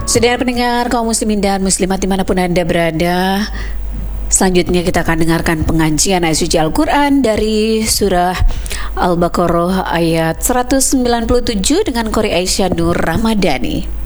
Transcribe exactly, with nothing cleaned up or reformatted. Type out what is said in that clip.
Saudara pendengar kaum muslimin dan muslimat dimanapun Anda berada, selanjutnya kita akan dengarkan pengajian ayat suci Al-Quran dari surah Al-Baqarah ayat seratus sembilan puluh tujuh dengan Qori Aisyah Nur Ramadhani.